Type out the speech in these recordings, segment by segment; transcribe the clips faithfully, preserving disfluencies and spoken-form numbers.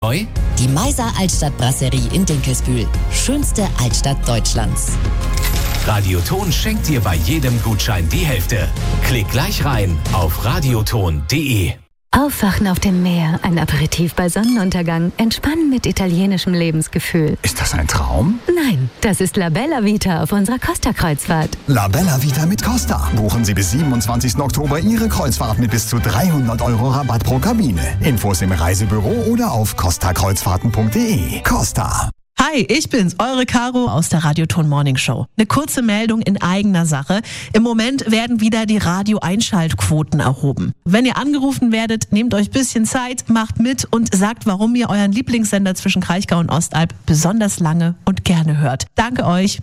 neu? Die Meiser Altstadt Brasserie in Dinkelsbühl. Schönste Altstadt Deutschlands. Radioton schenkt dir bei jedem Gutschein die Hälfte. Klick gleich rein auf radioton punkt de. Aufwachen auf dem Meer, ein Aperitif bei Sonnenuntergang, entspannen mit italienischem Lebensgefühl. Ist das ein Traum? Nein, das ist La Bella Vita auf unserer Costa-Kreuzfahrt. La Bella Vita mit Costa. Buchen Sie bis siebenundzwanzigsten Oktober Ihre Kreuzfahrt mit bis zu dreihundert Euro Rabatt pro Kabine. Infos im Reisebüro oder auf costa kreuzfahrten punkt de. Costa. Hi, ich bin's, eure Caro aus der Radioton Morning Show. Eine kurze Meldung in eigener Sache. Im Moment werden wieder die Radio-Einschaltquoten erhoben. Wenn ihr angerufen werdet, nehmt euch ein bisschen Zeit, macht mit und sagt, warum ihr euren Lieblingssender zwischen Kraichgau und Ostalb besonders lange und gerne hört. Danke euch.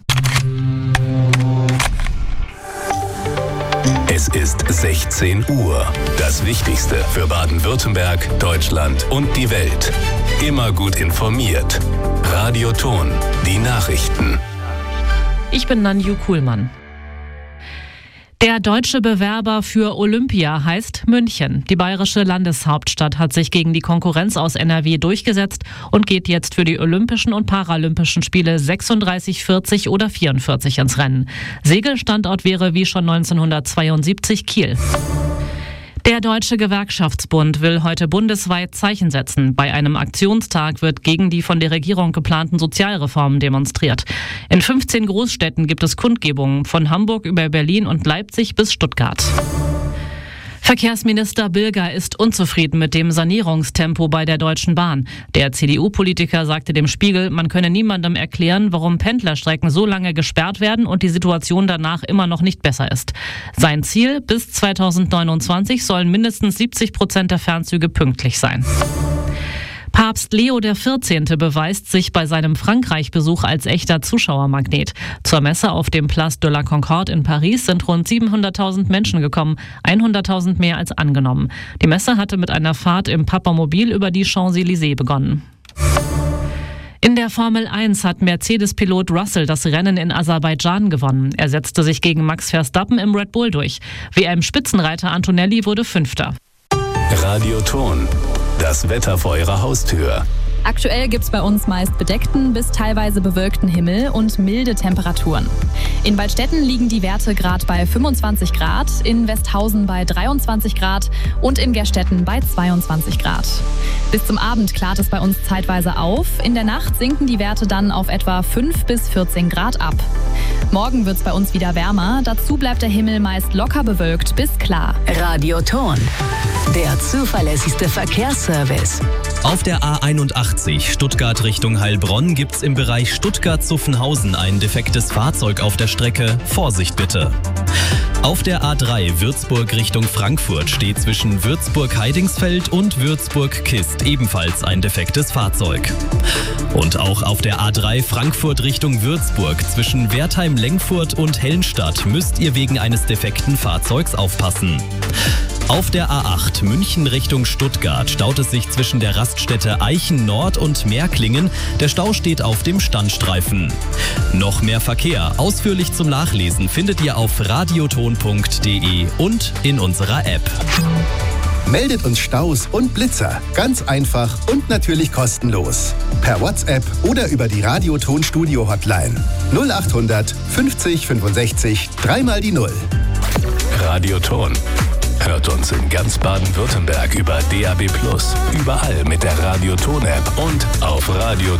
Es ist sechzehn Uhr. Das Wichtigste für Baden-Württemberg, Deutschland und die Welt. Immer gut informiert. Radioton, die Nachrichten. Ich bin Nanju Kuhlmann. Der deutsche Bewerber für Olympia heißt München. Die bayerische Landeshauptstadt hat sich gegen die Konkurrenz aus N R W durchgesetzt und geht jetzt für die Olympischen und Paralympischen Spiele sechsunddreißig, vierzig oder vierundvierzig ins Rennen. Segelstandort wäre wie schon neunzehnhundertzweiundsiebzig Kiel. Der Deutsche Gewerkschaftsbund will heute bundesweit Zeichen setzen. Bei einem Aktionstag wird gegen die von der Regierung geplanten Sozialreformen demonstriert. In fünfzehn Großstädten gibt es Kundgebungen, von Hamburg über Berlin und Leipzig bis Stuttgart. Verkehrsminister Bilger ist unzufrieden mit dem Sanierungstempo bei der Deutschen Bahn. Der C D U-Politiker sagte dem Spiegel, man könne niemandem erklären, warum Pendlerstrecken so lange gesperrt werden und die Situation danach immer noch nicht besser ist. Sein Ziel, bis zweitausendneunundzwanzig sollen mindestens siebzig Prozent der Fernzüge pünktlich sein. Papst Leo der vierzehnte beweist sich bei seinem Frankreich-Besuch als echter Zuschauermagnet. Zur Messe auf dem Place de la Concorde in Paris sind rund siebenhunderttausend Menschen gekommen, hunderttausend mehr als angenommen. Die Messe hatte mit einer Fahrt im Papamobil über die Champs-Élysées begonnen. In der Formel eins hat Mercedes-Pilot Russell das Rennen in Aserbaidschan gewonnen. Er setzte sich gegen Max Verstappen im Red Bull durch. W M-Spitzenreiter Antonelli wurde Fünfter. Radioton. Das Wetter vor Ihrer Haustür. Aktuell gibt es bei uns meist bedeckten bis teilweise bewölkten Himmel und milde Temperaturen. In Waldstätten liegen die Werte gerade bei fünfundzwanzig Grad, in Westhausen bei dreiundzwanzig Grad und in Gerstetten bei zweiundzwanzig Grad. Bis zum Abend klart es bei uns zeitweise auf. In der Nacht sinken die Werte dann auf etwa fünf bis vierzehn Grad ab. Morgen wird es bei uns wieder wärmer. Dazu bleibt der Himmel meist locker bewölkt bis klar. Radioton, der zuverlässigste Verkehrsservice. Auf der A einundachtzig Stuttgart Richtung Heilbronn gibt's im Bereich Stuttgart-Zuffenhausen ein defektes Fahrzeug auf der Strecke. Vorsicht bitte. Auf der A drei Würzburg Richtung Frankfurt steht zwischen Würzburg-Heidingsfeld und Würzburg-Kist ebenfalls ein defektes Fahrzeug. Und auch auf der A drei Frankfurt Richtung Würzburg zwischen Wertheim-Lengfurt und Hellenstadt müsst ihr wegen eines defekten Fahrzeugs aufpassen. Auf der A acht München Richtung Stuttgart staut es sich zwischen der Raststätte Eichen Nord und Märklingen. Der Stau steht auf dem Standstreifen. Noch mehr Verkehr, ausführlich zum Nachlesen, findet ihr auf radioton punkt de und in unserer App. Meldet uns Staus und Blitzer. Ganz einfach und natürlich kostenlos. Per WhatsApp oder über die Radioton Studio Hotline. null achthundert fünfzig fünfundsechzig dreimal die Null. Radioton. Hört uns in ganz Baden-Württemberg über D A B plus, überall mit der Radioton-App und auf Radio